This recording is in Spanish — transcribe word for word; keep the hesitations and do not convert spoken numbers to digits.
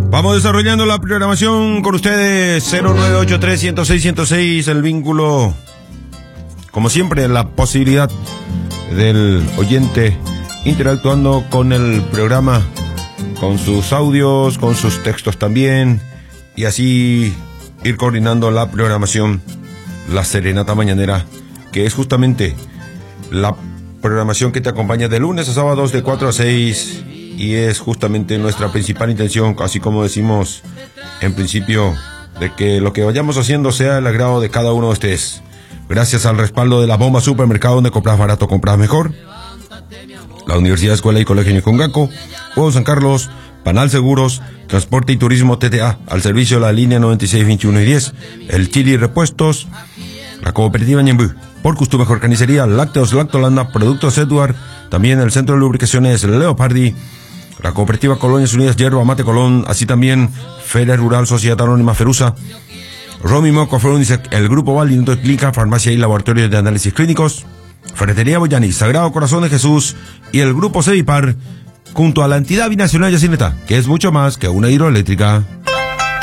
Vamos desarrollando la programación con ustedes. Cero nueve ocho tres, ciento seis, ciento seis, el vínculo. Como siempre, la posibilidad del oyente interactuando con el programa, con sus audios, con sus textos también, y así ir coordinando la programación, la serenata mañanera, que es justamente la programación que te acompaña de lunes a sábados de cuatro a seis, y es justamente nuestra principal intención, así como decimos en principio, de que lo que vayamos haciendo sea el agrado de cada uno de ustedes. Gracias al respaldo de la Bomba Supermercado, donde compras barato, compras mejor. La Universidad, Escuela y Colegio Ñucongaco, Pueblo San Carlos, Panal Seguros, Transporte y Turismo T T A, al servicio de la línea noventa y seis, veintiuno y diez, el Chili Repuestos, la Cooperativa Ñembú, por Custu Mejor Carnicería, Lácteos Lactolanda, Productos Edward, también el Centro de Lubricaciones Leopardi, la Cooperativa Colonias Unidas Yerba Mate Colón, así también Feria Rural Sociedad Anónima Ferusa, Romy Moco Frundisek, el Grupo Valdinto Clínica, Farmacia y Laboratorio de Análisis Clínicos, Ferretería Boyani, Sagrado Corazón de Jesús y el Grupo Cevipar, junto a la entidad binacional Yacineta, que es mucho más que una hidroeléctrica.